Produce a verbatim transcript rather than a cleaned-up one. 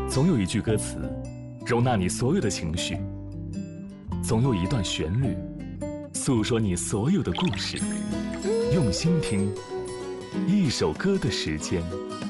总有一句歌词，容纳你所有的情绪；总有一段旋律，诉说你所有的故事。用心听，一首歌的时间。